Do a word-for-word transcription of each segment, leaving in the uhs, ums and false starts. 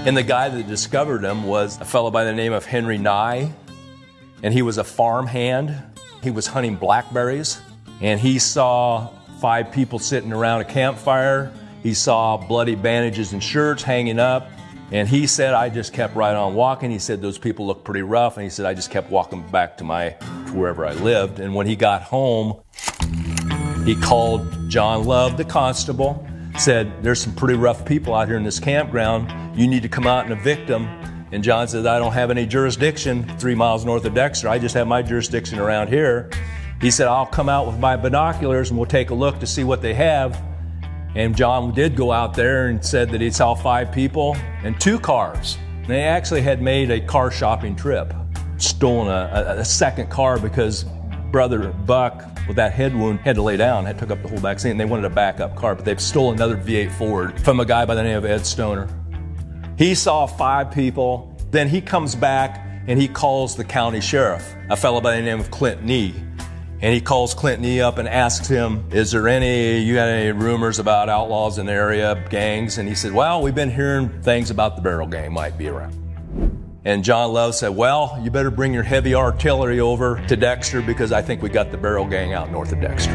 And the guy that discovered him was a fellow by the name of Henry Nye, and he was a farmhand. He was hunting blackberries, and he saw five people sitting around a campfire. He saw bloody bandages and shirts hanging up, and he said, I just kept right on walking. He said, those people look pretty rough, and he said, I just kept walking back to my to wherever I lived. And when he got home, he called John Love, the constable, said, there's some pretty rough people out here in this campground. You need to come out and evict them. And John said, I don't have any jurisdiction three miles north of Dexter. I just have my jurisdiction around here. He said, I'll come out with my binoculars and we'll take a look to see what they have. And John did go out there and said that he saw five people and two cars. They actually had made a car shopping trip, stolen a, a, a second car because Brother Buck, with that head wound, had to lay down, had took up the whole back seat, and they wanted a backup car, but they've stolen another V eight Ford from a guy by the name of Ed Stoner. He saw five people, then he comes back and he calls the county sheriff, a fellow by the name of Clint Nee. And he calls Clint Nee up and asks him, is there any, you got any rumors about outlaws in the area, gangs? And he said, well, we've been hearing things about the Barrel Gang might be around. And John Love said, well, you better bring your heavy artillery over to Dexter because I think we got the Barrel Gang out north of Dexter.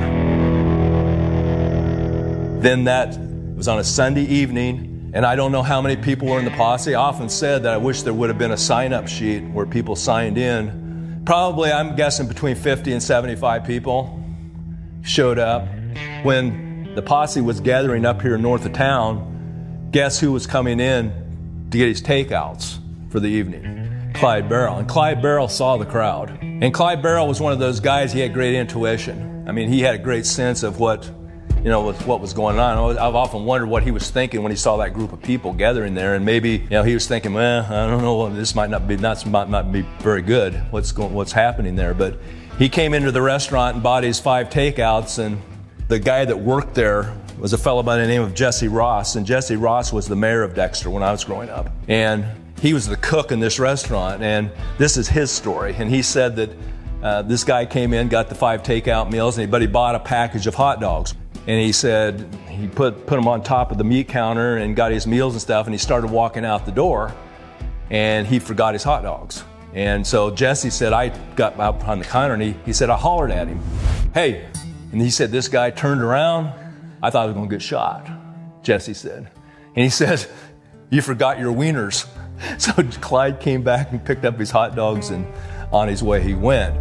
Then that was on a Sunday evening, and I don't know how many people were in the posse. I often said that I wish there would have been a sign-up sheet where people signed in. Probably, I'm guessing, between fifty and seventy-five people showed up. When the posse was gathering up here north of town, guess who was coming in to get his takeouts for the evening? Clyde Barrel. And Clyde Barrel saw the crowd. And Clyde Barrel was one of those guys, he had great intuition. I mean, he had a great sense of what, you know, what was going on. I've often wondered what he was thinking when he saw that group of people gathering there. And maybe, you know, he was thinking, well, I don't know, this might not be, not, might not be very good, what's going, what's happening there. But he came into the restaurant and bought his five takeouts, and the guy that worked there was a fellow by the name of Jesse Ross. And Jesse Ross was the mayor of Dexter when I was growing up. And he was the cook in this restaurant, and this is his story. And he said that uh, this guy came in, got the five takeout meals, and he, but he bought a package of hot dogs. And he said he put, put them on top of the meat counter and got his meals and stuff, and he started walking out the door, and he forgot his hot dogs. And so Jesse said, I got up on the counter, and he, he said, I hollered at him, hey. And he said, this guy turned around, I thought I was going to get shot, Jesse said. And he said, you forgot your wieners. So Clyde came back and picked up his hot dogs, and on his way he went.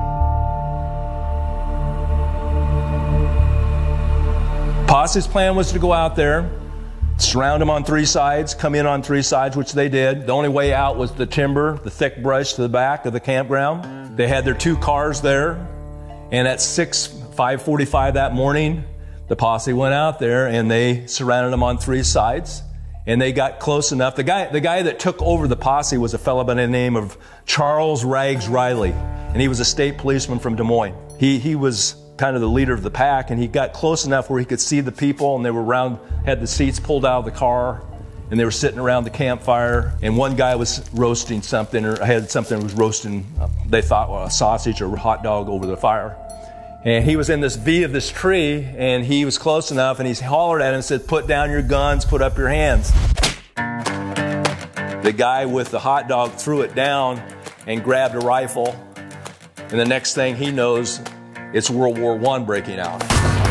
Posse's plan was to go out there, surround them on three sides, come in on three sides, which they did. The only way out was the timber, the thick brush to the back of the campground. They had their two cars there, and at six, five forty-five that morning, the posse went out there and they surrounded them on three sides, and they got close enough. The guy, the guy that took over the posse was a fellow by the name of Charles Rags Riley, and he was a state policeman from Des Moines. He, he was kind of the leader of the pack, and he got close enough where he could see the people, and they were around, had the seats pulled out of the car, and they were sitting around the campfire, and one guy was roasting something, or had something that was roasting, uh, they thought, well, a sausage or a hot dog over the fire. And he was in this V of this tree, and he was close enough, and he hollered at him and said, put down your guns, put up your hands. The guy with the hot dog threw it down and grabbed a rifle, and the next thing he knows, it's World War One breaking out.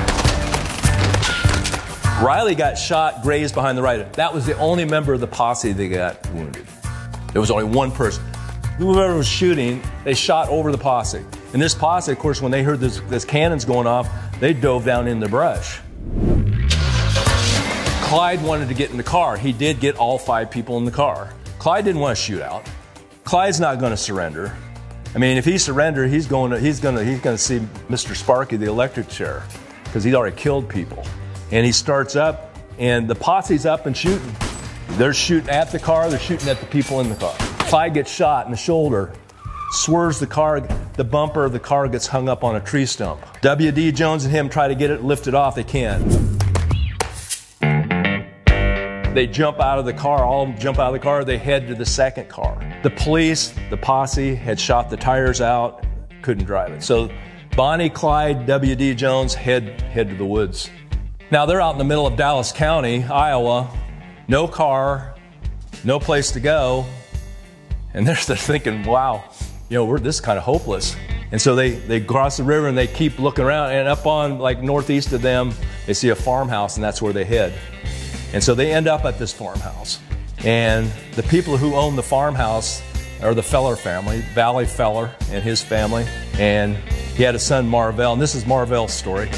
Riley got shot, grazed behind the right. That was the only member of the posse that got wounded. There was only one person. Whoever was shooting, they shot over the posse. And this posse, of course, when they heard this, this cannons going off, they dove down in the brush. Clyde wanted to get in the car. He did get all five people in the car. Clyde didn't want to shoot out. Clyde's not going to surrender. I mean, if he surrendered, he's going to he's going to he's going to see Mister Sparky, the electric chair, because he's already killed people. And he starts up, and the posse's up and shooting. They're shooting at the car. They're shooting at the people in the car. Clyde gets shot in the shoulder, swerves the car. The bumper of the car gets hung up on a tree stump. W D Jones and him try to get it lifted off. They can't. They jump out of the car, all of them jump out of the car, they head to the second car. The police, the posse, had shot the tires out, couldn't drive it. So Bonnie, Clyde, W D Jones head, head to the woods. Now they're out in the middle of Dallas County, Iowa, no car, no place to go. And they're, they're thinking, wow, you know, we're this is kind of hopeless. And so they, they cross the river and they keep looking around, and up on like northeast of them, they see a farmhouse, and that's where they head. And so they end up at this farmhouse. And the people who own the farmhouse are the Feller family, Valley Feller and his family. And he had a son, Marvell, and this is Marvell's story.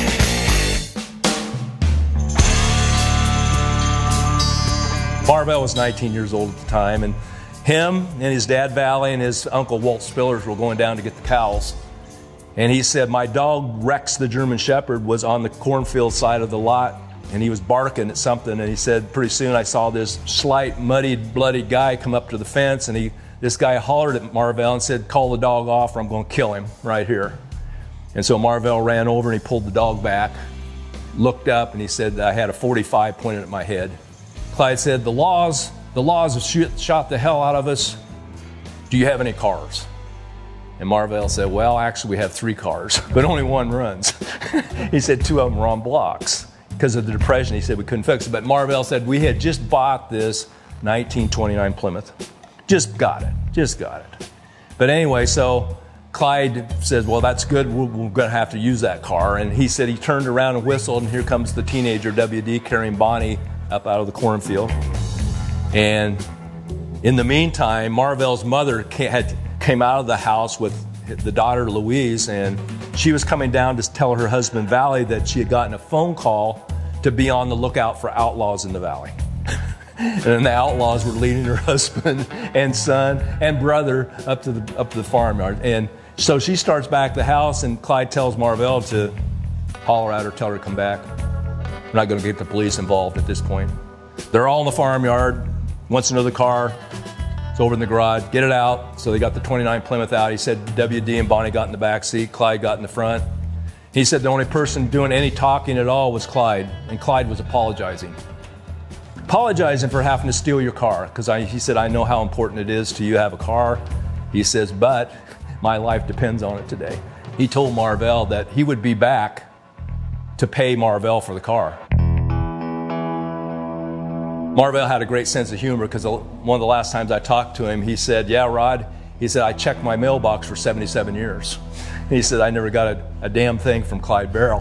Marvell was nineteen years old at the time, and him and his dad, Valley, and his uncle, Walt Spillers, were going down to get the cows. And he said, my dog, Rex, the German Shepherd, was on the cornfield side of the lot, and he was barking at something. And he said, pretty soon I saw this slight, muddied, bloody guy come up to the fence, and he, this guy hollered at Marvell and said, call the dog off or I'm going to kill him right here. And so Marvell ran over and he pulled the dog back, looked up, and he said, I had a forty-five pointed at my head. Clyde said, the laws, the laws have shoot, shot the hell out of us. Do you have any cars? And Marvell said, well, actually we have three cars, but only one runs. He said two of them were on blocks. Because of the Depression, he said we couldn't fix it. But Marvell said, we had just bought this nineteen twenty-nine Plymouth. Just got it, just got it. But anyway, so Clyde says, well, that's good, we're, we're gonna have to use that car. And he said he turned around and whistled, and here comes the teenager W D carrying Bonnie up out of the cornfield. And in the meantime, Marvell's mother came, had, came out of the house with the daughter Louise, and she was coming down to tell her husband Valley that she had gotten a phone call to be on the lookout for outlaws in the valley. And the outlaws were leading her husband and son and brother up to the up to the farmyard. And so she starts back to the house, and Clyde tells Marvell to holler at her, tell her to come back. We're not going to get the police involved at this point. They're all in the farmyard. Wants another car. It's over in the garage. Get it out. So they got the twenty-nine Plymouth out. He said W D and Bonnie got in the back seat. Clyde got in the front. He said the only person doing any talking at all was Clyde, and Clyde was apologizing. Apologizing for having to steal your car, because he said, I know how important it is to you have a car. He says, but my life depends on it today. He told Marvell that he would be back to pay Marvell for the car. Marvell had a great sense of humor, because one of the last times I talked to him, he said, yeah, Rod, he said, I checked my mailbox for seventy-seven years. He said, I never got a, a damn thing from Clyde Barrow.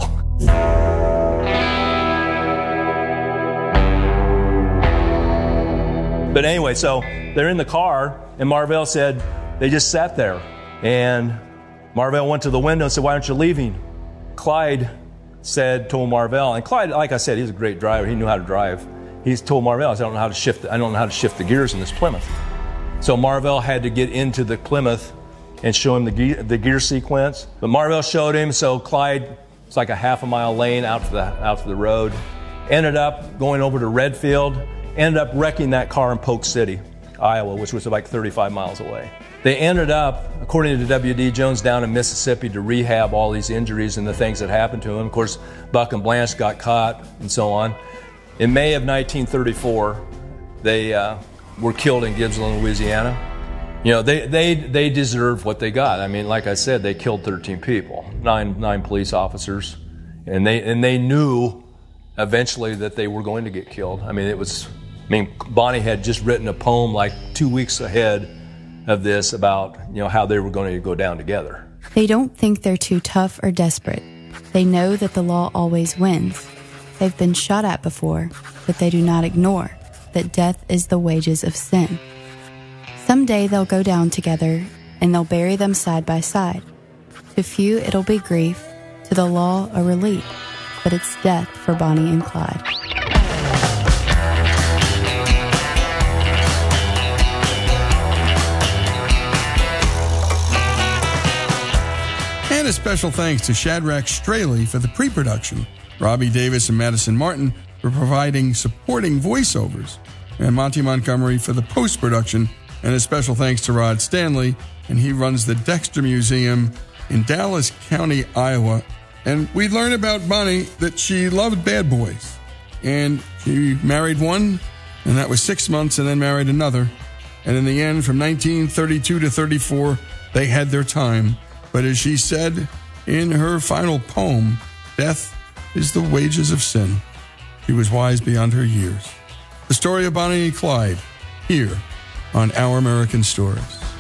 But anyway, so they're in the car, and Marvell said, they just sat there. And Marvell went to the window and said, why aren't you leaving? Clyde said, told Marvell, and Clyde, like I said, he's a great driver. He knew how to drive. He's told Marvell, I don't know how to shift, I don't know how to shift the gears in this Plymouth. So Marvell had to get into the Plymouth and show him the gear, the gear sequence. But Marvell showed him, so Clyde, it's like a half a mile lane out to the out to the road. Ended up going over to Redfield, ended up wrecking that car in Polk City, Iowa, which was like thirty-five miles away. They ended up, according to W D Jones, down in Mississippi to rehab all these injuries and the things that happened to him. Of course, Buck and Blanche got caught and so on. In May of nineteen thirty-four, they uh, were killed in Gibbsland, Louisiana. You know, they, they, they deserve what they got. I mean, like I said, they killed thirteen people, nine, nine police officers, and they, and they knew eventually that they were going to get killed. I mean, it was, I mean, Bonnie had just written a poem like two weeks ahead of this about, you know, how they were going to go down together. They don't think they're too tough or desperate. They know that the law always wins. They've been shot at before, but they do not ignore that death is the wages of sin. Someday they'll go down together, and they'll bury them side by side. To few it'll be grief, to the law a relief, but it's death for Bonnie and Clyde. And a special thanks to Shadrach Straley for the pre-production, Robbie Davis and Madison Martin for providing supporting voiceovers, and Monty Montgomery for the post-production, and a special thanks to Rod Stanley, and he runs the Dexter Museum in Dallas County, Iowa. And we learn about Bonnie that she loved bad boys, and she married one, and that was six months, and then married another. And in the end, from nineteen thirty-two to thirty-four, they had their time. But as she said in her final poem, death is the wages of sin. She was wise beyond her years. The story of Bonnie and Clyde here on Our American Stories.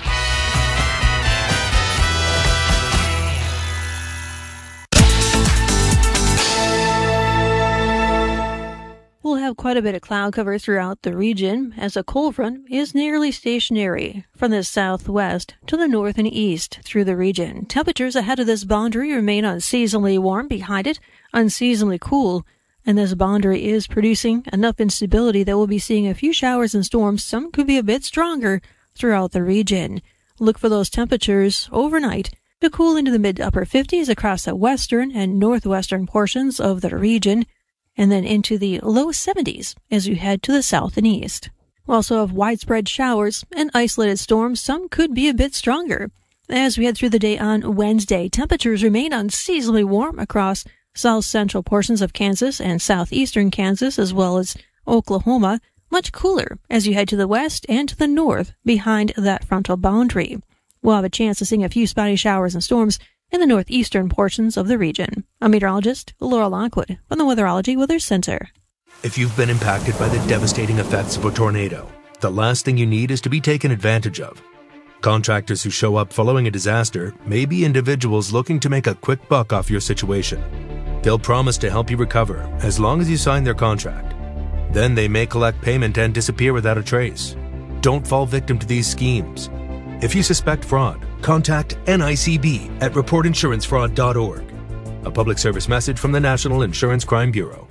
We'll have quite a bit of cloud cover throughout the region as a cold front is nearly stationary from the southwest to the north and east through the region. Temperatures ahead of this boundary remain unseasonably warm, behind it unseasonably cool, and this boundary is producing enough instability that we'll be seeing a few showers and storms. Some could be a bit stronger throughout the region. Look for those temperatures overnight to cool into the mid to upper fifties across the western and northwestern portions of the region, and then into the low seventies as you head to the south and east. We'll also have widespread showers and isolated storms. Some could be a bit stronger. As we head through the day on Wednesday, temperatures remain unseasonably warm across south central portions of Kansas and southeastern Kansas, as well as Oklahoma. Much cooler as you head to the west and to the north behind that frontal boundary. We'll have a chance of seeing a few spotty showers and storms in the northeastern portions of the region. I'm meteorologist Laura Lockwood from the Weatherology Weather Center. If you've been impacted by the devastating effects of a tornado, the last thing you need is to be taken advantage of. Contractors who show up following a disaster may be individuals looking to make a quick buck off your situation. They'll promise to help you recover as long as you sign their contract. Then they may collect payment and disappear without a trace. Don't fall victim to these schemes. If you suspect fraud, contact N I C B at report insurance fraud dot org. A public service message from the National Insurance Crime Bureau.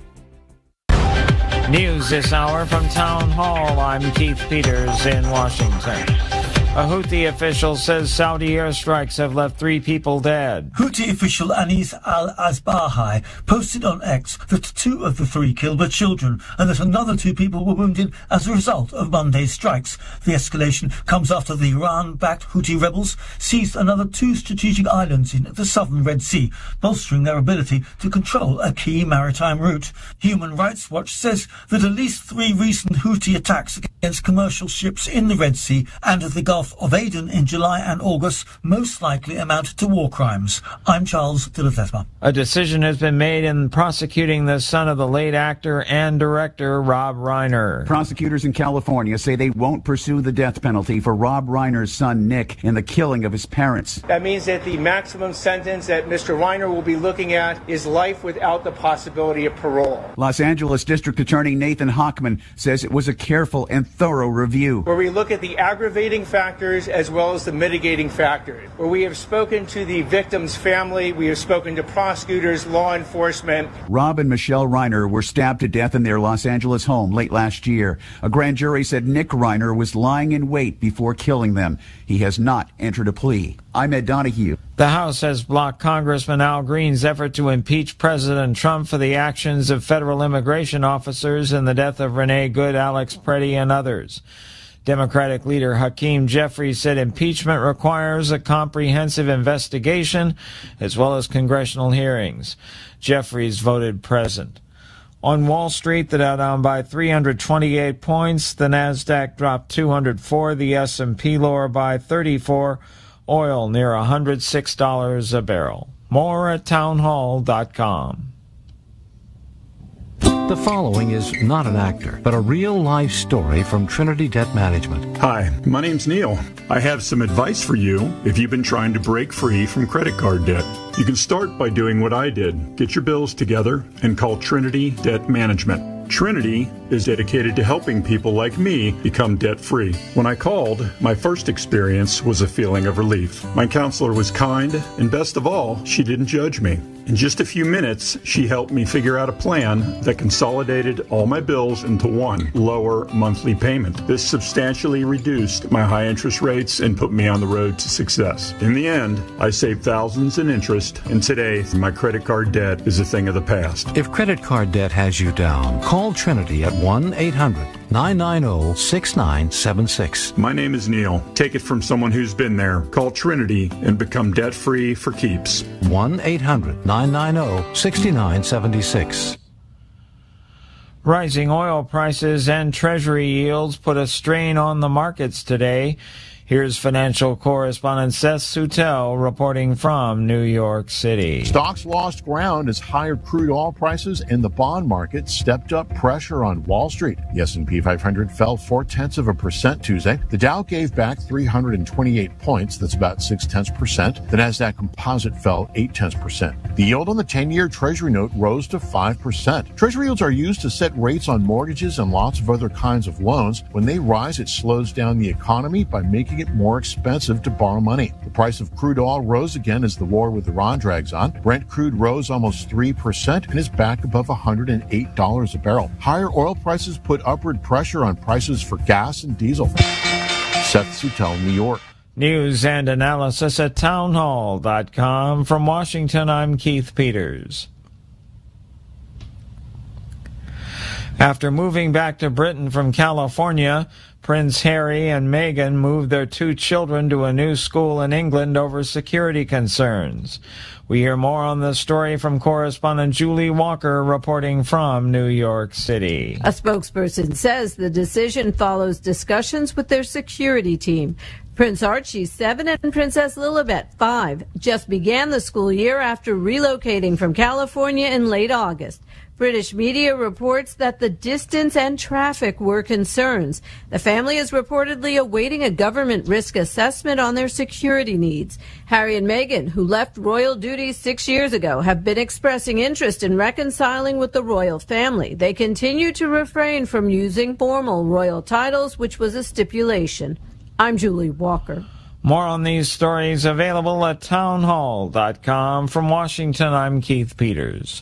News this hour from Town Hall. I'm Keith Peters in Washington. A Houthi official says Saudi airstrikes have left three people dead. Houthi official Anis al-Asbahi posted on X that two of the three killed were children and that another two people were wounded as a result of Monday's strikes. The escalation comes after the Iran-backed Houthi rebels seized another two strategic islands in the southern Red Sea, bolstering their ability to control a key maritime route. Human Rights Watch says that at least three recent Houthi attacks against commercial ships in the Red Sea and the Gulf of Aden in July and August most likely amount to war crimes. I'm Charles de Ledesma. A decision has been made in prosecuting the son of the late actor and director Rob Reiner. Prosecutors in California say they won't pursue the death penalty for Rob Reiner's son Nick in the killing of his parents. That means that the maximum sentence that Mister Reiner will be looking at is life without the possibility of parole. Los Angeles District Attorney Nathan Hochman says it was a careful and thorough review, where we look at the aggravating factors as well as the mitigating factors, where we have spoken to the victim's family, we have spoken to prosecutors, law enforcement. Rob and Michelle Reiner were stabbed to death in their Los Angeles home late last year. A grand jury said Nick Reiner was lying in wait before killing them. He has not entered a plea. I'm Ed Donahue. The House has blocked Congressman Al Green's effort to impeach President Trump for the actions of federal immigration officers in the death of Renee Good, Alex Preddy, and others. Democratic leader Hakeem Jeffries said impeachment requires a comprehensive investigation as well as congressional hearings. Jeffries voted present. On Wall Street, the Dow down by three hundred twenty-eight points. The Nasdaq dropped two hundred four. The S and P lower by thirty-four. Oil near one hundred six dollars a barrel. More at townhall dot com. The following is not an actor, but a real-life story from Trinity Debt Management. Hi, my name's Neil. I have some advice for you if you've been trying to break free from credit card debt. You can start by doing what I did. Get your bills together and call Trinity Debt Management. Trinity is dedicated to helping people like me become debt-free. When I called, my first experience was a feeling of relief. My counselor was kind, and best of all, she didn't judge me. In just a few minutes, she helped me figure out a plan that consolidated all my bills into one lower monthly payment. This substantially reduced my high interest rates and put me on the road to success. In the end, I saved thousands in interest, and today, my credit card debt is a thing of the past. If credit card debt has you down, call Trinity at one eight hundred nine nine zero six nine seven six. My name is Neil. Take it from someone who's been there. Call Trinity and become debt-free for keeps. one eight hundred nine nine zero six nine seven six. Rising oil prices and treasury yields put a strain on the markets today. Here's financial correspondent Seth Sutel reporting from New York City. Stocks lost ground as higher crude oil prices and the bond market stepped up pressure on Wall Street. The S and P five hundred fell four-tenths of a percent Tuesday. The Dow gave back three hundred twenty-eight points. That's about six-tenths percent. The Nasdaq Composite fell eight-tenths percent. The yield on the ten-year Treasury note rose to five percent. Treasury yields are used to set rates on mortgages and lots of other kinds of loans. When they rise, it slows down the economy by making it more expensive to borrow money. The price of crude oil rose again as the war with Iran drags on. Brent crude rose almost three percent and is back above one hundred eight dollars a barrel. Higher oil prices put upward pressure on prices for gas and diesel. Seth Sutel, New York. News and analysis at townhall dot com. From Washington, I'm Keith Peters. After moving back to Britain from California, Prince Harry and Meghan moved their two children to a new school in England over security concerns. We hear more on this story from correspondent Julie Walker reporting from New York City. A spokesperson says the decision follows discussions with their security team. Prince Archie, seven, and Princess Lilibet, five, just began the school year after relocating from California in late August. British media reports that the distance and traffic were concerns. The family is reportedly awaiting a government risk assessment on their security needs. Harry and Meghan, who left royal duties six years ago, have been expressing interest in reconciling with the royal family. They continue to refrain from using formal royal titles, which was a stipulation. I'm Julie Walker. More on these stories available at townhall dot com. From Washington, I'm Keith Peters.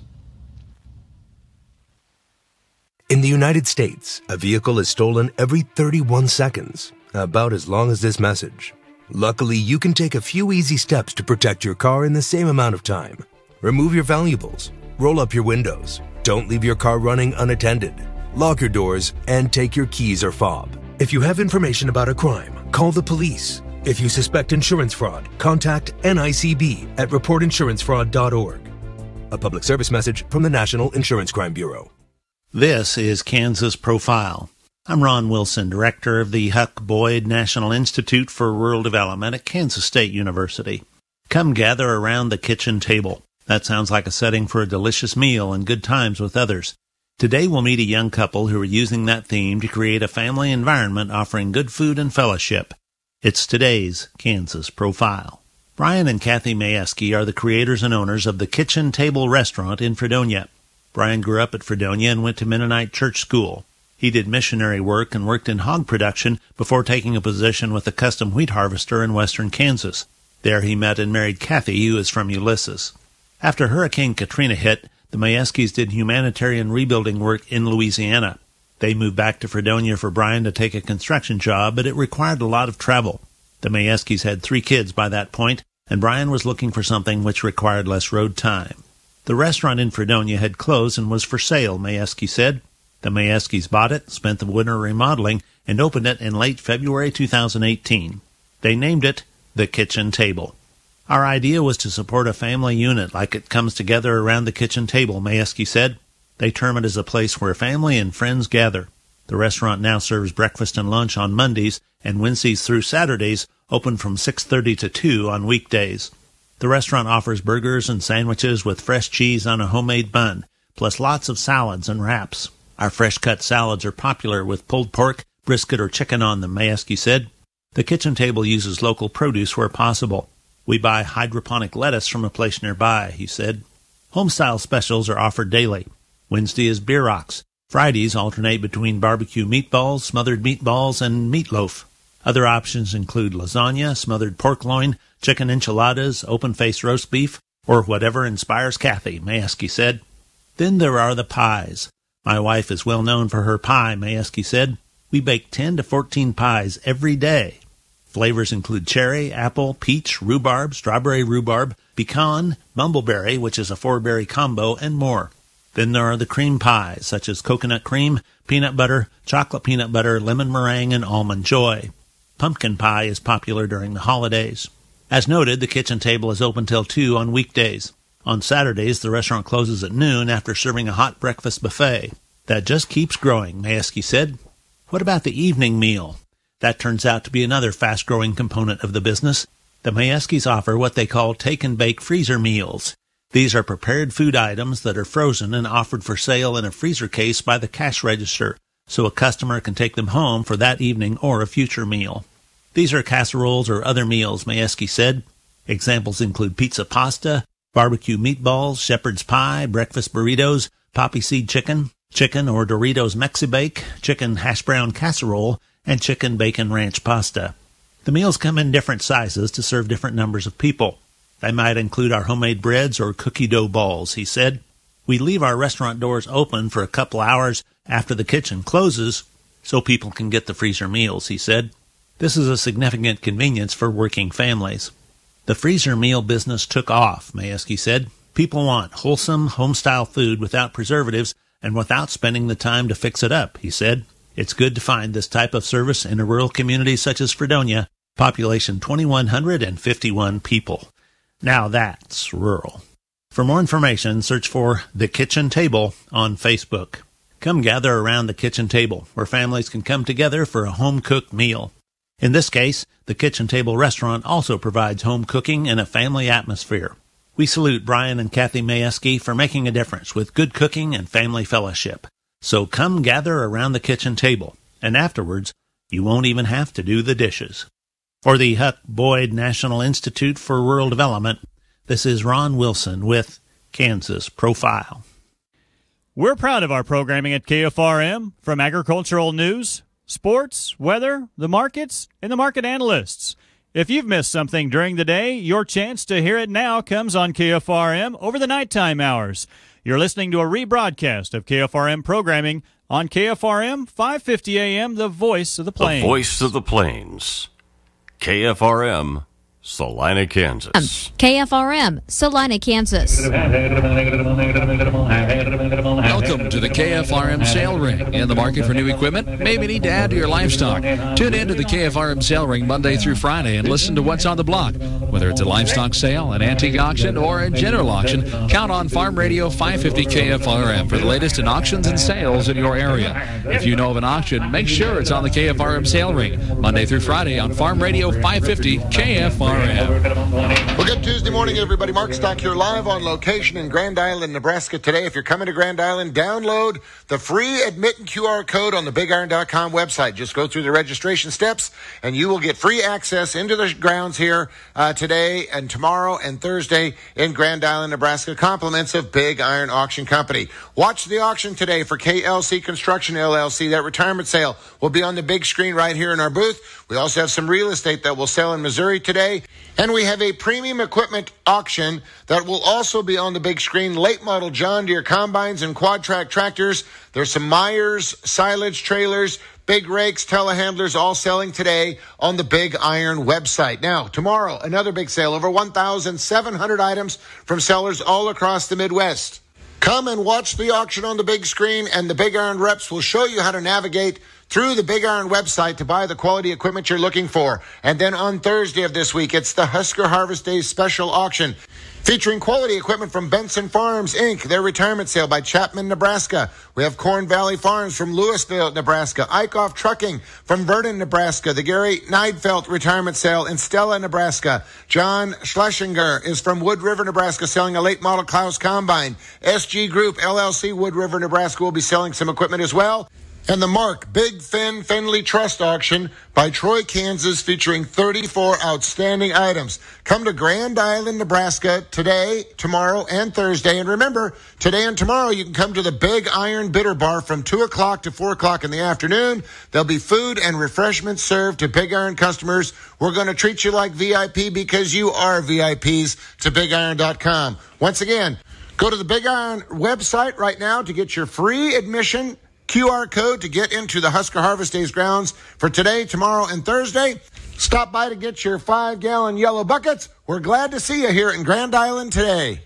In the United States, a vehicle is stolen every thirty-one seconds, about as long as this message. Luckily, you can take a few easy steps to protect your car in the same amount of time. Remove your valuables, roll up your windows, don't leave your car running unattended, lock your doors, and take your keys or fob. If you have information about a crime, call the police. If you suspect insurance fraud, contact N I C B at report insurance fraud dot org. A public service message from the National Insurance Crime Bureau. This is Kansas Profile. I'm Ron Wilson, director of the Huck Boyd National Institute for Rural Development at Kansas State University. Come gather around the kitchen table. That sounds like a setting for a delicious meal and good times with others. Today we'll meet a young couple who are using that theme to create a family environment offering good food and fellowship. It's today's Kansas Profile. Brian and Kathy Majewski are the creators and owners of the Kitchen Table Restaurant in Fredonia. Brian grew up at Fredonia and went to Mennonite Church School. He did missionary work and worked in hog production before taking a position with a custom wheat harvester in western Kansas. There he met and married Kathy, who is from Ulysses. After Hurricane Katrina hit, the Majewskis did humanitarian rebuilding work in Louisiana. They moved back to Fredonia for Brian to take a construction job, but it required a lot of travel. The Majewskis had three kids by that point, and Brian was looking for something which required less road time. The restaurant in Fredonia had closed and was for sale, Majewski said. The Majewskis bought it, spent the winter remodeling, and opened it in late February two thousand eighteen. They named it The Kitchen Table. Our idea was to support a family unit like it comes together around the kitchen table, Majewski said. They term it as a place where family and friends gather. The restaurant now serves breakfast and lunch on Mondays and Wednesdays through Saturdays, open from six thirty to two on weekdays. The restaurant offers burgers and sandwiches with fresh cheese on a homemade bun, plus lots of salads and wraps. Our fresh-cut salads are popular with pulled pork, brisket, or chicken on them, Majewski said. The kitchen table uses local produce where possible. We buy hydroponic lettuce from a place nearby, he said. Home-style specials are offered daily. Wednesday is beer rocks. Fridays alternate between barbecue meatballs, smothered meatballs, and meatloaf. Other options include lasagna, smothered pork loin, chicken enchiladas, open-faced roast beef, or whatever inspires Kathy, Majewski said. Then there are the pies. My wife is well known for her pie, Majewski said. We bake ten to fourteen pies every day. Flavors include cherry, apple, peach, rhubarb, strawberry rhubarb, pecan, bumbleberry, which is a four-berry combo, and more. Then there are the cream pies, such as coconut cream, peanut butter, chocolate peanut butter, lemon meringue, and almond joy. Pumpkin pie is popular during the holidays. As noted, the kitchen table is open till two on weekdays. On Saturdays, the restaurant closes at noon after serving a hot breakfast buffet. That just keeps growing, Majewski said. What about the evening meal? That turns out to be another fast-growing component of the business. The Majewskis offer what they call take-and-bake freezer meals. These are prepared food items that are frozen and offered for sale in a freezer case by the cash register, so a customer can take them home for that evening or a future meal. These are casseroles or other meals, Majewski said. Examples include pizza pasta, barbecue meatballs, shepherd's pie, breakfast burritos, poppy seed chicken, chicken or Doritos Mexibake, chicken hash brown casserole, and chicken bacon ranch pasta. The meals come in different sizes to serve different numbers of people. They might include our homemade breads or cookie dough balls, he said. We leave our restaurant doors open for a couple hours after the kitchen closes so people can get the freezer meals, he said. This is a significant convenience for working families. The freezer meal business took off, Majewski said. People want wholesome, home-style food without preservatives and without spending the time to fix it up, he said. It's good to find this type of service in a rural community such as Fredonia, population two thousand one hundred fifty-one people. Now that's rural. For more information, search for The Kitchen Table on Facebook. Come gather around the kitchen table, where families can come together for a home-cooked meal. In this case, the Kitchen Table restaurant also provides home cooking in a family atmosphere. We salute Brian and Kathy Majewski for making a difference with good cooking and family fellowship. So come gather around the kitchen table, and afterwards, you won't even have to do the dishes. For the Huck Boyd National Institute for Rural Development, this is Ron Wilson with Kansas Profile. We're proud of our programming at K F R M, from agricultural news, sports, weather, the markets, and the market analysts. If you've missed something during the day, your chance to hear it now comes on K F R M over the nighttime hours. You're listening to a rebroadcast of K F R M programming on K F R M five fifty A M, the voice of the plains. The voice of the plains. K F R M, Salina, Kansas. Um, K F R M, Salina, Kansas. Welcome to the K F R M Sale Ring. In the market for new equipment? Maybe need to add to your livestock. Tune in to the K F R M Sale Ring Monday through Friday and listen to what's on the block. Whether it's a livestock sale, an antique auction, or a general auction, count on Farm Radio five fifty K F R M for the latest in auctions and sales in your area. If you know of an auction, make sure it's on the K F R M Sale Ring Monday through Friday on Farm Radio five fifty K F R M. Well, good Tuesday morning, everybody. Mark Stock here, live on location in Grand Island, Nebraska today. If you're coming to Grand Island, download the free admitting Q R code on the big iron dot com website. Just go through the registration steps, and you will get free access into the grounds here uh, today and tomorrow and Thursday in Grand Island, Nebraska. Compliments of Big Iron Auction Company. Watch the auction today for K L C Construction L L C. That retirement sale will be on the big screen right here in our booth. We also have some real estate that will sell in Missouri today. And we have a premium equipment auction that will also be on the big screen. Late model John Deere combines and quad track tractors. There's some Myers silage trailers, big rakes, telehandlers, all selling today on the Big Iron website. Now, tomorrow, another big sale. Over one thousand seven hundred items from sellers all across the Midwest. Come and watch the auction on the big screen, and the Big Iron reps will show you how to navigate through the Big Iron website to buy the quality equipment you're looking for. And then on Thursday of this week, it's the Husker Harvest Day special auction featuring quality equipment from Benson Farms, Incorporated, their retirement sale by Chapman, Nebraska. We have Corn Valley Farms from Louisville, Nebraska. Eichhoff Trucking from Vernon, Nebraska. The Gary Neidfeld retirement sale in Stella, Nebraska. John Schlesinger is from Wood River, Nebraska, selling a late model Klaus Combine. S G Group, L L C, Wood River, Nebraska, will be selling some equipment as well. And the Mark Big Fen Fenley Trust Auction by Troy, Kansas, featuring thirty-four outstanding items. Come to Grand Island, Nebraska today, tomorrow, and Thursday. And remember, today and tomorrow you can come to the Big Iron Bitter Bar from two o'clock to four o'clock in the afternoon. There'll be food and refreshments served to Big Iron customers. We're going to treat you like V I P because you are V I Ps to big iron dot com. Once again, go to the Big Iron website right now to get your free admission Q R code to get into the Husker Harvest Days grounds for today, tomorrow, and Thursday. Stop by to get your five-gallon yellow buckets. We're glad to see you here in Grand Island today.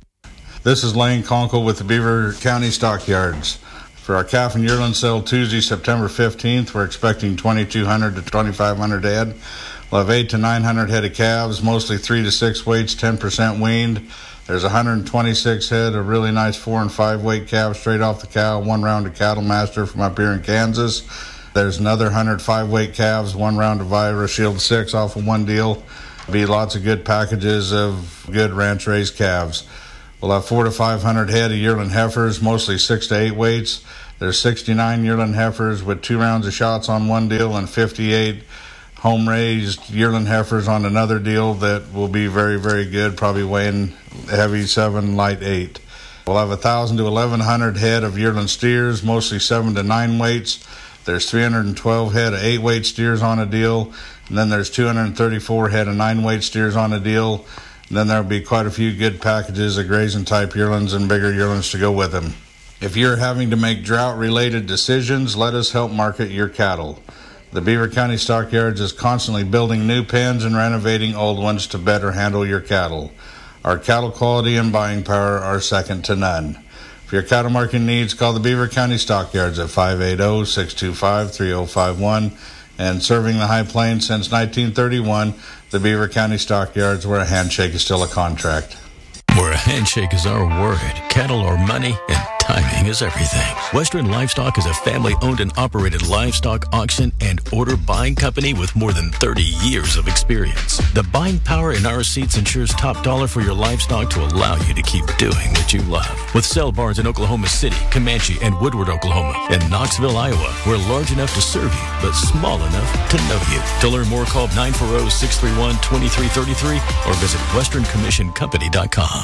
This is Lane Conkle with the Beaver County Stockyards. For our calf and yearling sale Tuesday, September fifteenth, we're expecting twenty-two hundred to twenty-five hundred head. We'll have eight to nine hundred head of calves, mostly three to six weights, ten percent weaned. There's one hundred twenty-six head of really nice four and five weight calves straight off the cow, one round of Cattle Master from up here in Kansas. There's another one hundred five-weight calves, one round of Ira Shield six off of one deal. Be lots of good packages of good ranch-raised calves. We'll have four to five hundred head of yearling heifers, mostly six to eight weights. There's sixty-nine yearling heifers with two rounds of shots on one deal and fifty-eight home-raised yearling heifers on another deal that will be very, very good, probably weighing heavy seven, light eight. We'll have one thousand to eleven hundred head of yearling steers, mostly seven to nine weights. There's three hundred twelve head of eight-weight steers on a deal, and then there's two hundred thirty-four head of nine-weight steers on a deal. And then there'll be quite a few good packages of grazing-type yearlings and bigger yearlings to go with them. If you're having to make drought-related decisions, let us help market your cattle. The Beaver County Stockyards is constantly building new pens and renovating old ones to better handle your cattle. Our cattle quality and buying power are second to none. For your cattle marketing needs, call the Beaver County Stockyards at five eight zero, six two five, three zero five one. And serving the High Plains since nineteen thirty-one, the Beaver County Stockyards, where a handshake is still a contract. Where a handshake is our word, cattle are money, and timing is everything. Western Livestock is a family-owned and operated livestock auction and order buying company with more than thirty years of experience. The buying power in our seats ensures top dollar for your livestock to allow you to keep doing what you love. With sale barns in Oklahoma City, Comanche, and Woodward, Oklahoma, and Knoxville, Iowa, we're large enough to serve you, but small enough to know you. To learn more, call nine four zero, six three one, two three three three or visit western commission company dot com.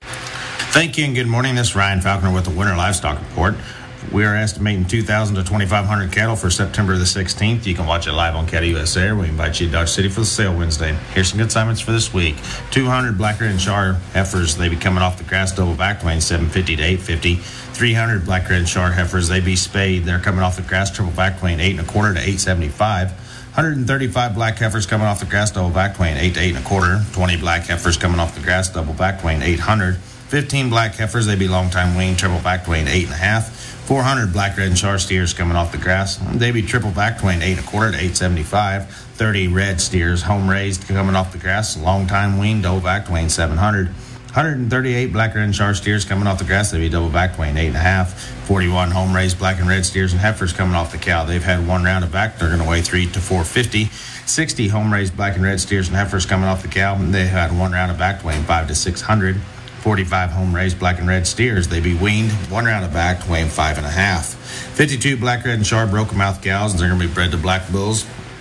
Thank you and good morning. This is Ryan Falconer with the Winter Livestock Report. We are estimating two thousand to twenty-five hundred cattle for September the sixteenth. You can watch it live on Cattle U S A. We invite you to Dodge City for the sale Wednesday. Here's some good assignments for this week. two hundred Black Red and Char heifers. They be coming off the grass double back weighing seven fifty to eight fifty. three hundred Black Red and Char heifers. They be spayed. They're coming off the grass triple back weighing eight and a quarter to eight seventy-five. one hundred thirty-five black heifers coming off the grass double back weighing eight to eight and a quarter. twenty black heifers coming off the grass double back weighing eight hundred. fifteen black heifers, they be long time weaned, triple back weighing eight and a half. four hundred Black Red and Char steers coming off the grass, they be triple back weighing eight and a quarter to eight seventy-five. thirty red steers, home raised, coming off the grass, long time weaned, double back weighing seven hundred. one hundred thirty-eight Black Red and Char steers coming off the grass, they be double back weighing eight and a half. forty-one home raised black and red steers and heifers coming off the cow. They've had one round of back, they're going to weigh three to four fifty. sixty home raised black and red steers and heifers coming off the cow. They had one round of back weighing five to six hundred. forty-five home-raised black and red steers. They be weaned, one round of back, weighing five and a half. fifty-two Black, Red, and Char broken mouth cows, and they're going to be bred to black bulls.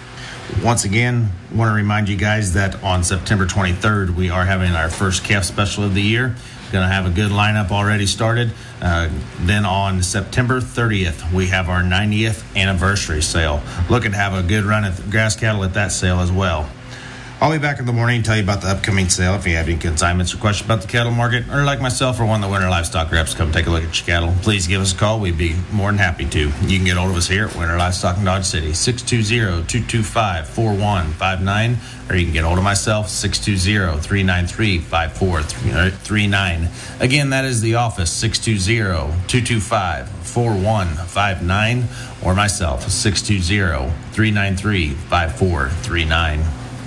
Once again, I want to remind you guys that on September twenty-third, we are having our first calf special of the year. Going to have a good lineup already started. Uh, then on September thirtieth, we have our ninetieth anniversary sale. Looking to have a good run at grass cattle at that sale as well. I'll be back in the morning and tell you about the upcoming sale. If you have any consignments or questions about the cattle market, or like myself or one of the Winter Livestock reps, come take a look at your cattle. Please give us a call. We'd be more than happy to. You can get hold of us here at Winter Livestock in Dodge City, six two zero, two two five, four one five nine, or you can get hold of myself, six two zero, three nine three, five four three nine. Again, that is the office, six two zero, two two five, four one five nine, or myself, six two zero, three nine three, five four three nine.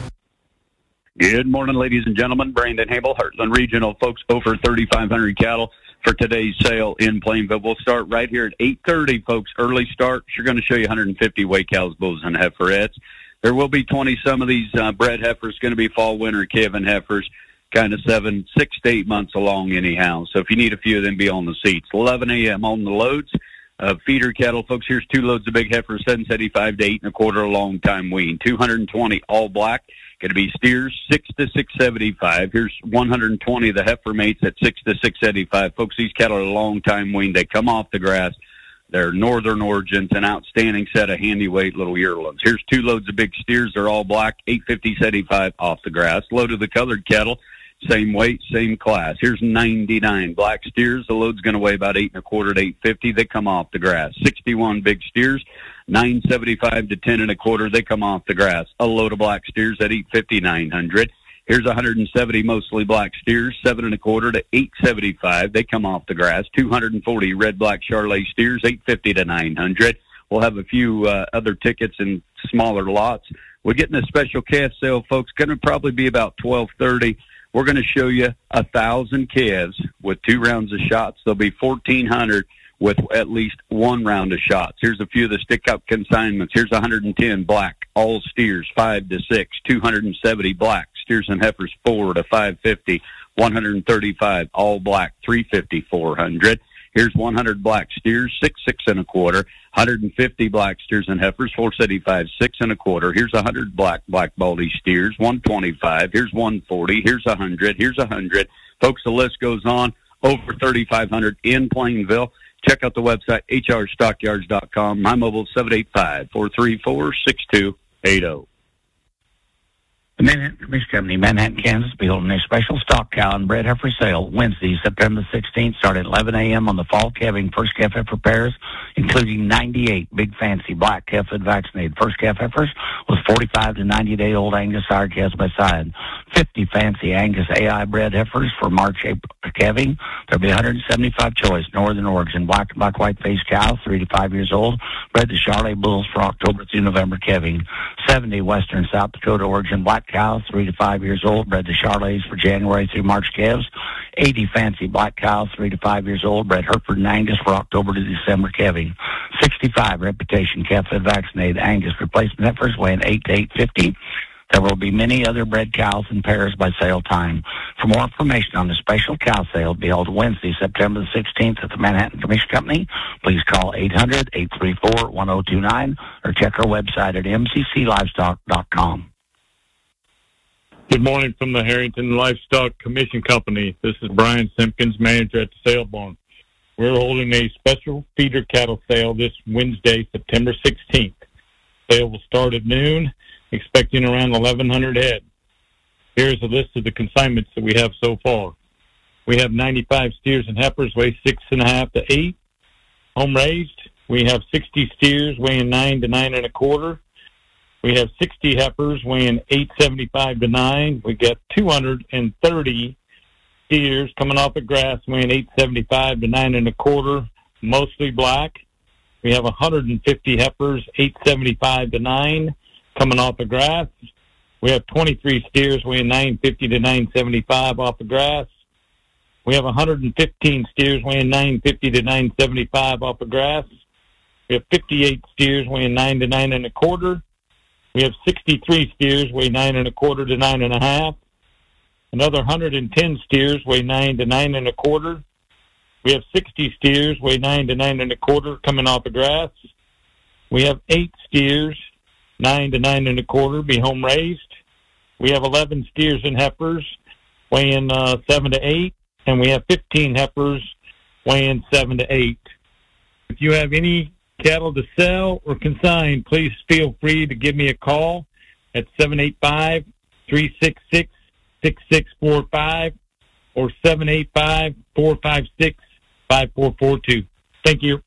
Good morning, ladies and gentlemen. Brandon Hable, Heartland Regional, folks, over thirty-five hundred cattle for today's sale in Plainville. We'll start right here at eight thirty, folks. Early start. We're going to show you one hundred fifty weight cows, bulls, and heiferettes. There will be twenty some of these uh, bred heifers, going to be fall, winter, calving heifers, kind of seven, six to eight months along anyhow. So if you need a few of them, be on the seats. eleven a.m. on the loads. Uh, feeder cattle, folks, here's two loads of big heifers, seven seventy-five to eight and a quarter, a long time wean. two hundred twenty all black. Going to be steers, six to six seventy-five. Here's one hundred twenty of the heifer mates at six to six seventy-five. Folks, these cattle are a long time weaned. They come off the grass. They're northern origins, an outstanding set of handy weight little yearlings. Here's two loads of big steers. They're all black, eight fifty seventy-five off the grass. Load of the colored cattle, same weight, same class. Here's ninety-nine black steers. The load's going to weigh about eight and a quarter to eight fifty. They come off the grass. sixty-one big steers, nine seventy-five to ten and a quarter. They come off the grass. A load of black steers at eight fifty, nine hundred. Here's one hundred seventy mostly black steers, seven and a quarter to eight seventy-five. They come off the grass. two hundred forty red black Charolais steers, eight fifty to nine hundred. We'll have a few uh, other tickets in smaller lots. We're getting a special calf sale, folks. Going to probably be about twelve thirty. We're going to show you a thousand calves with two rounds of shots. There'll be fourteen hundred with at least one round of shots. Here's a few of the stick-up consignments. Here's one hundred ten black, all steers, five to six, two hundred seventy black, steers and heifers, four to five fifty, one hundred thirty-five, all black, three fifty, four hundred. Here's one hundred black steers, six, six and a quarter. one hundred fifty black steers and heifers, four seventy-five, six and a quarter. Here's one hundred black, black baldy steers, one twenty-five. Here's one forty. Here's one hundred. Here's one hundred. Folks, the list goes on. Over thirty-five hundred in Plainville. Check out the website, h r stockyards dot com. My mobile is seven eight five, four three four, six two eight zero. The Manhattan Commission Company, Manhattan, Kansas, be holding a special stock cow and bred heifer sale Wednesday, September sixteenth, starting at eleven a.m. on the fall calving first calf heifer pairs, including ninety-eight big fancy black calf and vaccinated first calf heifers with forty-five to ninety-day-old Angus sire calves by side. fifty fancy Angus A I bred heifers for March, April calving. There'll be one hundred seventy-five choice Northern Oregon black and black white faced cows, three to five years old, bred to Charolais bulls for October through November calving. seventy Western South Dakota Oregon black cows, three to five years old, bred to Charolais for January through March calves. eighty fancy black cows, three to five years old, bred Hereford and Angus for October to December calving. sixty-five reputation calf-fed vaccinated Angus replacement heifers weighing eight to eight fifty. There will be many other bred cows and pairs by sale time. For more information on the special cow sale to be held Wednesday, September the sixteenth at the Manhattan Commission Company, please call eight hundred, eight three four, one zero two nine or check our website at m c c livestock dot com. Good morning from the Harrington Livestock Commission Company. This is Brian Simpkins, manager at the sale barn. We're holding a special feeder cattle sale this Wednesday, September sixteenth. Sale will start at noon, expecting around eleven hundred head. Here's a list of the consignments that we have so far. We have ninety-five steers and heifers, weigh six and a half to eight. Home raised, we have sixty steers weighing nine to nine and a quarter. We have sixty heifers weighing eight seventy-five to nine. We got two hundred thirty steers coming off of grass weighing eight seventy-five to nine and a quarter, mostly black. We have one hundred fifty heifers, eight seventy-five to nine, coming off of grass. We have twenty-three steers weighing nine fifty to nine seventy-five off of grass. We have one hundred fifteen steers weighing nine fifty to nine seventy-five off of grass. We have fifty-eight steers weighing nine to nine and a quarter. We have sixty-three steers weigh nine and a quarter to nine and a half. Another one hundred ten steers weigh nine to nine and a quarter. We have sixty steers weigh nine to nine and a quarter coming off of grass. We have eight steers, nine to nine and a quarter, be home raised. We have eleven steers and heifers weighing uh, seven to eight, and we have fifteen heifers weighing seven to eight. If you have any cattle to sell or consign, please feel free to give me a call at seven eight five, three six six, six six four five or seven eight five, four five six, five four four two. Thank you.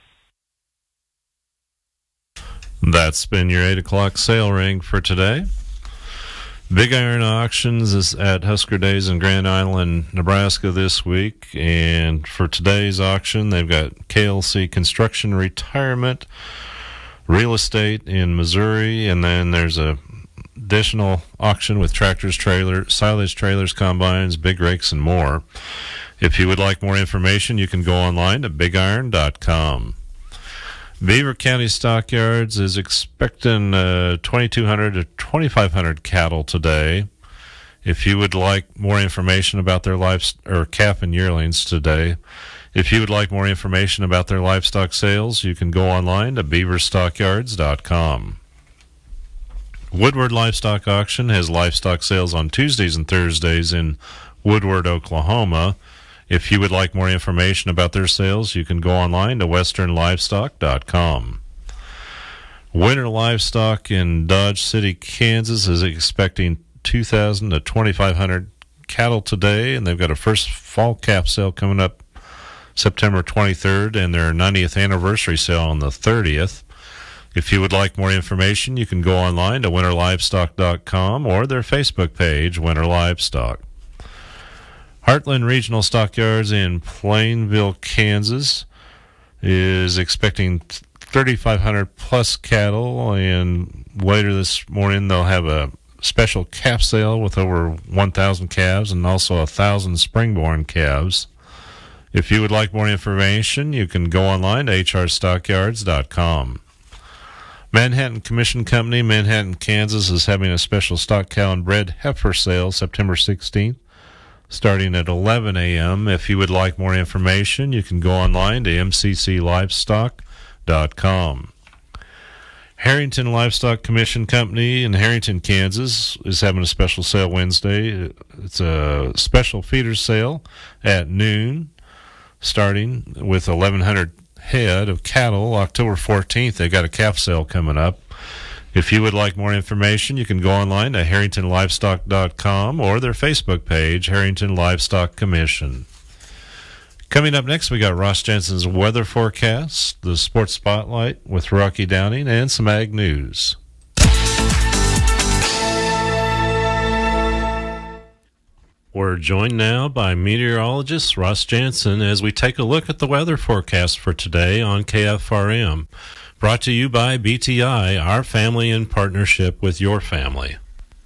That's been your eight o'clock sale ring for today. Big Iron Auctions is at Husker Days in Grand Island, Nebraska this week. And for today's auction, they've got K L C Construction Retirement, Real Estate in Missouri, and then there's a additional auction with tractors, trailers, silage trailers, combines, big rakes, and more. If you would like more information, you can go online to big iron dot com. Beaver County Stockyards is expecting uh, twenty-two hundred to twenty-five hundred cattle today. If you would like more information about their live or calf and yearlings today, if you would like more information about their livestock sales, you can go online to beaver stockyards dot com. Woodward Livestock Auction has livestock sales on Tuesdays and Thursdays in Woodward, Oklahoma. If you would like more information about their sales, you can go online to western livestock dot com. Winter Livestock in Dodge City, Kansas is expecting two thousand to twenty-five hundred cattle today, and they've got a first fall calf sale coming up September twenty-third and their ninetieth anniversary sale on the thirtieth. If you would like more information, you can go online to winter livestock dot com or their Facebook page, Winter Livestock. Heartland Regional Stockyards in Plainville, Kansas is expecting thirty-five hundred plus cattle, and later this morning they'll have a special calf sale with over one thousand calves and also one thousand springborn calves. If you would like more information, you can go online to h r stockyards dot com. Manhattan Commission Company, Manhattan, Kansas, is having a special stock cow and bred heifer sale September sixteenth, starting at eleven a.m. If you would like more information, you can go online to m c c livestock dot com. Harrington Livestock Commission Company in Harrington, Kansas, is having a special sale Wednesday. It's a special feeder sale at noon, starting with eleven hundred head of cattle. October fourteenth, they got a calf sale coming up. If you would like more information, you can go online to harrington livestock dot com or their Facebook page, Harrington Livestock Commission. Coming up next, we got Ross Jensen's weather forecast, the sports spotlight with Rocky Downing, and some ag news. We're joined now by meteorologist Ross Jensen as we take a look at the weather forecast for today on K F R M. Brought to you by B T I, our family in partnership with your family.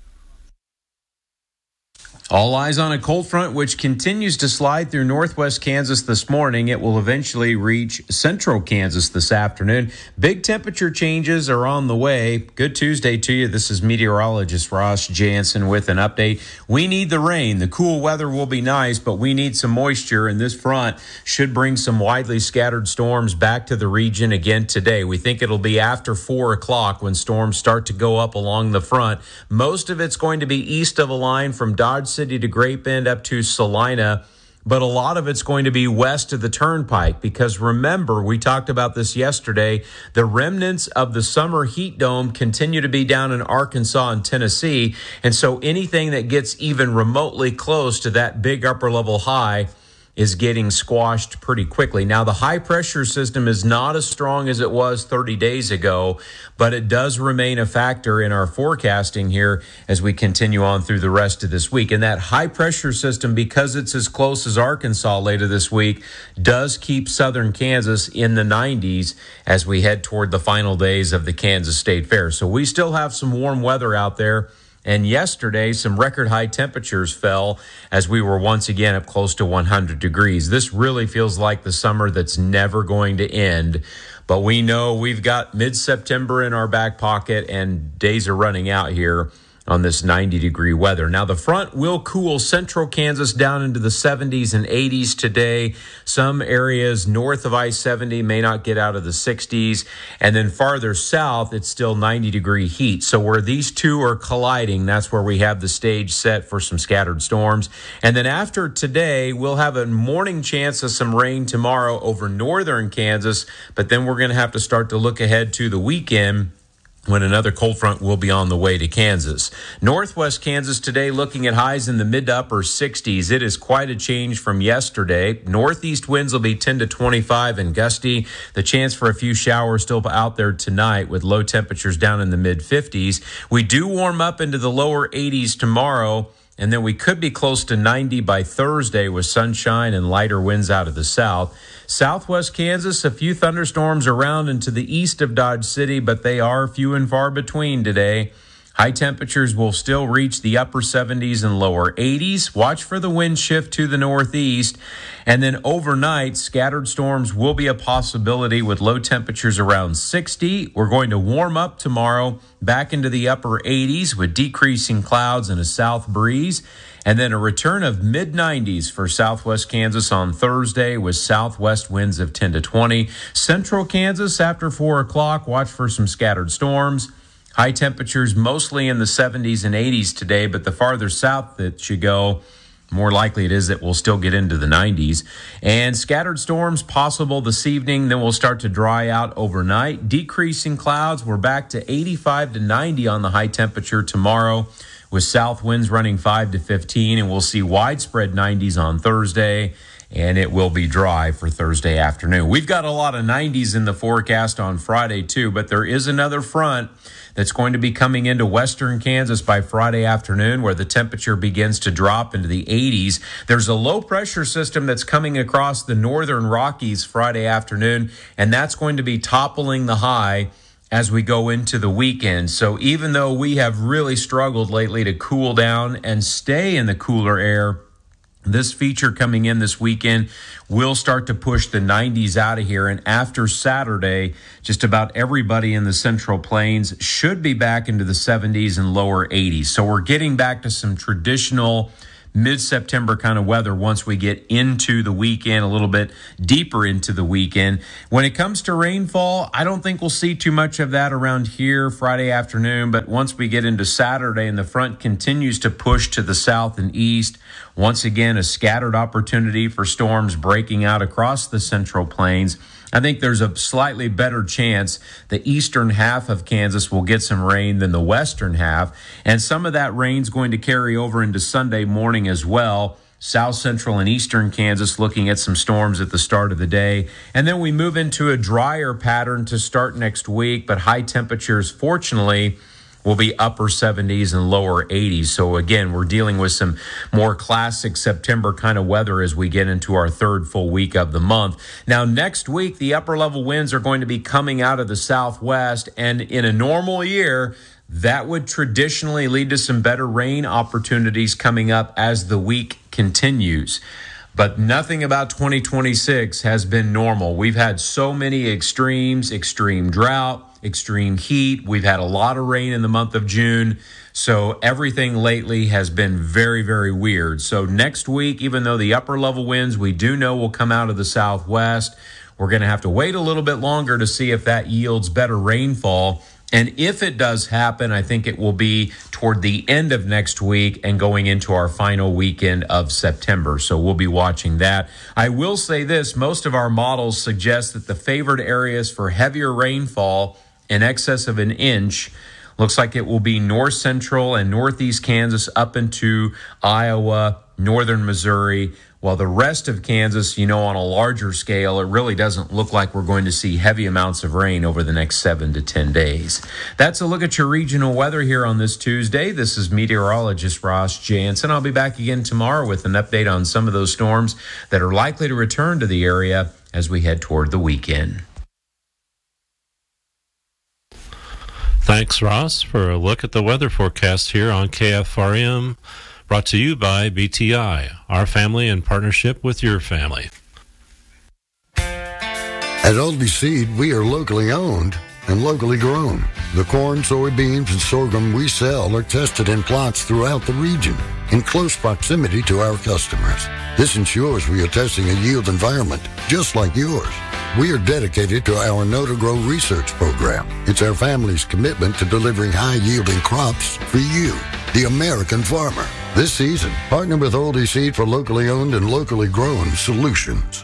All eyes on a cold front which continues to slide through northwest Kansas this morning. It will eventually reach central Kansas this afternoon. Big temperature changes are on the way. Good Tuesday to you. This is meteorologist Ross Jansen with an update. We need the rain. The cool weather will be nice, but we need some moisture, and this front should bring some widely scattered storms back to the region again today. We think it'll be after four o'clock when storms start to go up along the front. Most of it's going to be east of a line from Dodge City to Grape Bend up to Salina, but a lot of it's going to be west of the Turnpike because remember, we talked about this yesterday, the remnants of the summer heat dome continue to be down in Arkansas and Tennessee, and so anything that gets even remotely close to that big upper level high is getting squashed pretty quickly. Now, the high pressure system is not as strong as it was thirty days ago, but it does remain a factor in our forecasting here as we continue on through the rest of this week. And that high pressure system, because it's as close as Arkansas later this week, does keep southern Kansas in the nineties as we head toward the final days of the Kansas State Fair. So we still have some warm weather out there. And yesterday, some record high temperatures fell as we were once again up close to one hundred degrees. This really feels like the summer that's never going to end. But we know we've got mid-September in our back pocket and days are running out here on this ninety degree weather. Now, the front will cool central Kansas down into the seventies and eighties today. Some areas north of I seventy may not get out of the sixties. And then farther south, it's still ninety degree heat. So where these two are colliding, that's where we have the stage set for some scattered storms. And then after today, we'll have a morning chance of some rain tomorrow over northern Kansas. But then we're going to have to start to look ahead to the weekend when another cold front will be on the way to Kansas. Northwest Kansas today looking at highs in the mid to upper sixties. It is quite a change from yesterday. Northeast winds will be ten to twenty-five and gusty. The chance for a few showers still out there tonight with low temperatures down in the mid fifties. We do warm up into the lower eighties tomorrow. And then we could be close to ninety by Thursday with sunshine and lighter winds out of the south. Southwest Kansas, a few thunderstorms around and to the east of Dodge City, but they are few and far between today. High temperatures will still reach the upper seventies and lower eighties. Watch for the wind shift to the northeast. And then overnight, scattered storms will be a possibility with low temperatures around sixty. We're going to warm up tomorrow back into the upper eighties with decreasing clouds and a south breeze. And then a return of mid nineties for southwest Kansas on Thursday with southwest winds of ten to twenty. Central Kansas after four o'clock, watch for some scattered storms. High temperatures mostly in the seventies and eighties today, but the farther south that you go, more likely it is that we'll still get into the nineties. And scattered storms possible this evening, then we'll start to dry out overnight. Decreasing clouds, we're back to eighty-five to ninety on the high temperature tomorrow with south winds running five to fifteen, and we'll see widespread nineties on Thursday. And it will be dry for Thursday afternoon. We've got a lot of nineties in the forecast on Friday, too, but there is another front that's going to be coming into western Kansas by Friday afternoon where the temperature begins to drop into the eighties. There's a low pressure system that's coming across the northern Rockies Friday afternoon, and that's going to be toppling the high as we go into the weekend. So even though we have really struggled lately to cool down and stay in the cooler air, This feature coming in this weekend will start to push the nineties out of here. And after Saturday, just about everybody in the Central Plains should be back into the seventies and lower eighties. So we're getting back to some traditional mid-September kind of weather once we get into the weekend, a little bit deeper into the weekend. When it comes to rainfall, I don't think we'll see too much of that around here Friday afternoon, but once we get into Saturday and the front continues to push to the south and east, once again, a scattered opportunity for storms breaking out across the Central Plains. I think there's a slightly better chance the eastern half of Kansas will get some rain than the western half. And some of that rain's going to carry over into Sunday morning as well. South central and eastern Kansas looking at some storms at the start of the day. And then we move into a drier pattern to start next week. But high temperatures, fortunately, will be upper seventies and lower eighties. So again, we're dealing with some more classic September kind of weather as we get into our third full week of the month. Now, next week, the upper level winds are going to be coming out of the southwest. And in a normal year, that would traditionally lead to some better rain opportunities coming up as the week continues. But nothing about twenty twenty-six has been normal. We've had so many extremes, extreme drought, extreme heat. We've had a lot of rain in the month of June. So everything lately has been very, very weird. So next week, even though the upper level winds we do know will come out of the southwest, we're going to have to wait a little bit longer to see if that yields better rainfall. And if it does happen, I think it will be toward the end of next week and going into our final weekend of September. So we'll be watching that. I will say this, most of our models suggest that the favored areas for heavier rainfall in excess of an inch looks like it will be north central and northeast Kansas up into Iowa, northern Missouri, while the rest of Kansas, you know, on a larger scale, it really doesn't look like we're going to see heavy amounts of rain over the next seven to ten days. That's a look at your regional weather here on this Tuesday. This is meteorologist Ross Jansen. I'll be back again tomorrow with an update on some of those storms that are likely to return to the area as we head toward the weekend. Thanks, Ross, for a look at the weather forecast here on K F R M. Brought to you by B T I, our family in partnership with your family. At Aldi Seed, we are locally owned and locally grown. The corn, soybeans, and sorghum we sell are tested in plots throughout the region in close proximity to our customers. This ensures we are testing a yield environment just like yours. We are dedicated to our Know to Grow research program. It's our family's commitment to delivering high-yielding crops for you, the American farmer. This season, partner with Aldi Seed for locally owned and locally grown solutions.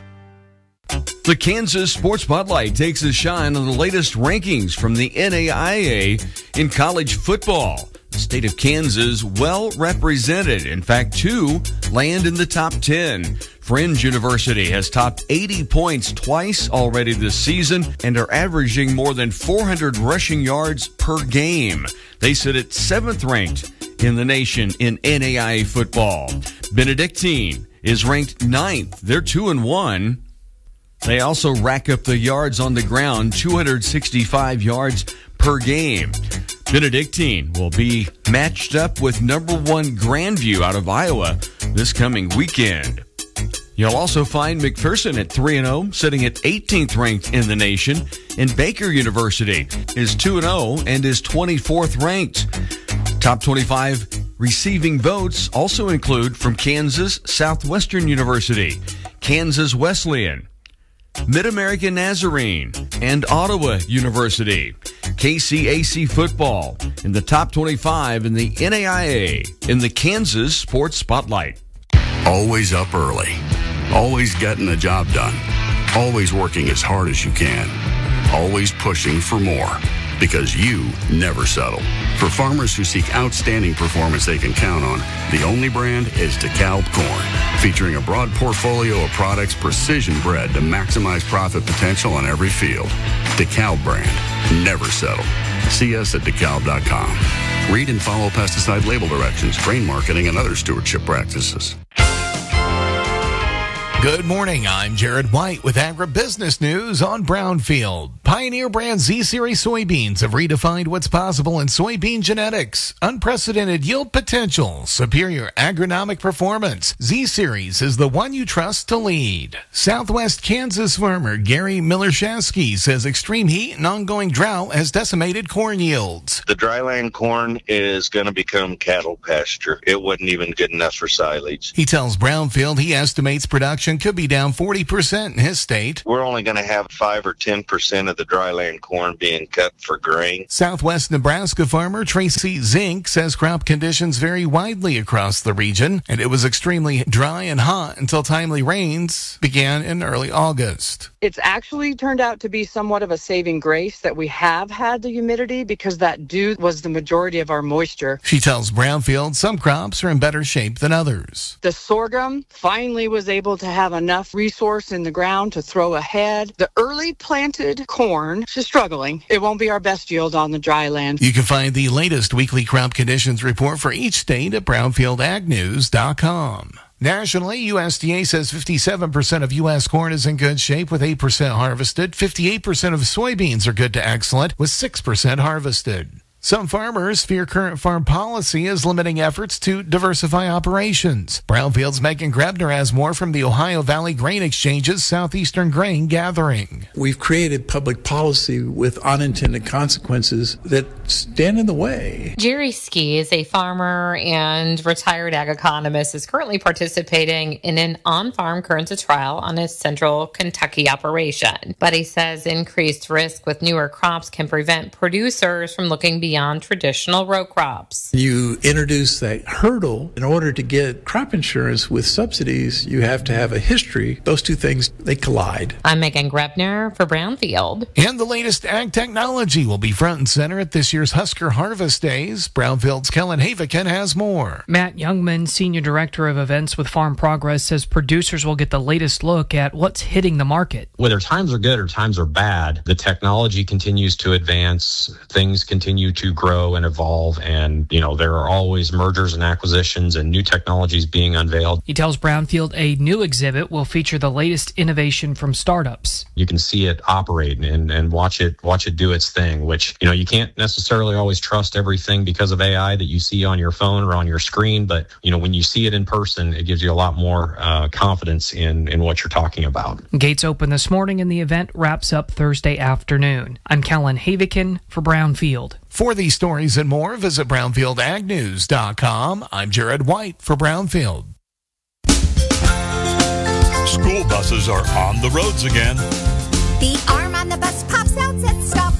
The Kansas Sports Spotlight takes a shine on the latest rankings from the N A I A in college football. The state of Kansas well represented. In fact, two land in the top ten. Fringe University has topped eighty points twice already this season and are averaging more than four hundred rushing yards per game. They sit at seventh ranked in the nation in N A I A football. Benedictine is ranked ninth. They're two and one. They also rack up the yards on the ground, two hundred sixty-five yards per game. Benedictine will be matched up with number one Grandview out of Iowa this coming weekend. You'll also find McPherson at three and oh, sitting at eighteenth ranked in the nation. And Baker University is two and oh and is twenty-fourth ranked. Top twenty-five receiving votes also include from Kansas Southwestern University, Kansas Wesleyan, Mid-American Nazarene, and Ottawa University. K C A C football in the top twenty-five in the N A I A in the Kansas Sports Spotlight. Always up early. Always getting the job done. Always working as hard as you can. Always pushing for more. Because you never settle. For farmers who seek outstanding performance they can count on, the only brand is DeKalb Corn. Featuring a broad portfolio of products precision bred to maximize profit potential on every field. DeKalb brand. Never settle. See us at DeKalb dot com. Read and follow pesticide label directions, grain marketing, and other stewardship practices. Good morning. I'm Jared White with Agribusiness News on Brownfield. Pioneer brand Z-Series soybeans have redefined what's possible in soybean genetics. Unprecedented yield potential, superior agronomic performance. Z-Series is the one you trust to lead. Southwest Kansas farmer Gary Millershasky says extreme heat and ongoing drought has decimated corn yields. The dryland corn is going to become cattle pasture. It wasn't even good enough for silage. He tells Brownfield he estimates production could be down forty percent in his state. We're only going to have five or ten percent of the dryland corn being cut for grain. Southwest Nebraska farmer Tracy Zink says crop conditions vary widely across the region, and it was extremely dry and hot until timely rains began in early August. It's actually turned out to be somewhat of a saving grace that we have had the humidity, because that dew was the majority of our moisture. She tells Brownfield some crops are in better shape than others. The sorghum finally was able to have enough resource in the ground to throw ahead. The early planted corn is struggling. It won't be our best yield on the dry land. You can find the latest weekly crop conditions report for each state at brownfield ag news dot com. Nationally, U S D A says fifty-seven percent of U S corn is in good shape with eight percent harvested. fifty-eight percent of soybeans are good to excellent with six percent harvested. Some farmers fear current farm policy is limiting efforts to diversify operations. Brownfield's Megan Grebner has more from the Ohio Valley Grain Exchange's Southeastern Grain Gathering. We've created public policy with unintended consequences that stand in the way. Jerry Ski is a farmer and retired ag economist, is currently participating in an on-farm currency trial on his central Kentucky operation. But he says increased risk with newer crops can prevent producers from looking beyond beyond traditional row crops. You introduce that hurdle. In order to get crop insurance with subsidies, you have to have a history. Those two things, they collide. I'm Megan Grebner for Brownfield. And the latest ag technology will be front and center at this year's Husker Harvest Days. Brownfield's Kellen Haviken has more. Matt Youngman, Senior Director of Events with Farm Progress, says producers will get the latest look at what's hitting the market. Whether times are good or times are bad, the technology continues to advance. Things continue to grow and evolve, and you know there are always mergers and acquisitions and new technologies being unveiled. He tells Brownfield a new exhibit will feature the latest innovation from startups. You can see it operate and, and watch it watch it do its thing, which you know you can't necessarily always trust everything because of A I that you see on your phone or on your screen, but you know when you see it in person, it gives you a lot more uh, confidence in in what you're talking about. Gates open this morning and the event wraps up Thursday afternoon. I'm Kellen Haviken for Brownfield. For these stories and more, visit brownfield ag news dot com. I'm Jared White for Brownfield. School buses are on the roads again. The arm on the bus pops out, says stop.